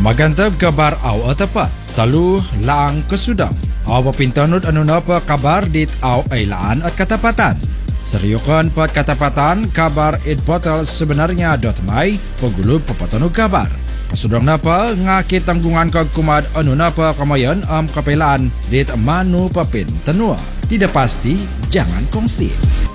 Magantap kabar aw tepat. Talu lang kesudang. Aw papintanod ano na pa kabar dit aw ay laan at katapatan. Seryokan pat katapatan kabar portal sebenarnya .my pagulog papatanog kabar. Kasudang na pa nga kitanggungan kag kumad ano na pa kamayan am kapelaan dit manu papin tanua. Tidak pasti jangan kongsi.